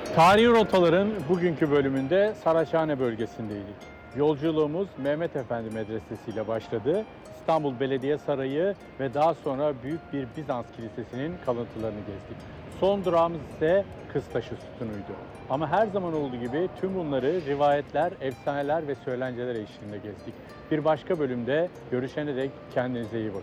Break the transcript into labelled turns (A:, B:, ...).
A: Tarihi rotaların bugünkü bölümünde Saraçhane bölgesindeydik. Yolculuğumuz Mehmet Efendi Medresesi ile başladı. İstanbul Belediye Sarayı ve daha sonra büyük bir Bizans kilisesinin kalıntılarını gezdik. Son durağımız ise Kıztaşı Sütunu'ydu. Ama her zaman olduğu gibi tüm bunları rivayetler, efsaneler ve söylenceler eşliğinde gezdik. Bir başka bölümde görüşene dek kendinize iyi bakın.